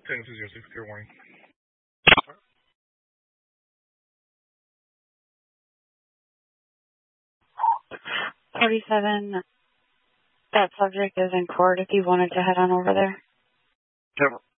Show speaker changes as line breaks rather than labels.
10-06, clear warning.
47, that subject is in court if you wanted to head on over there.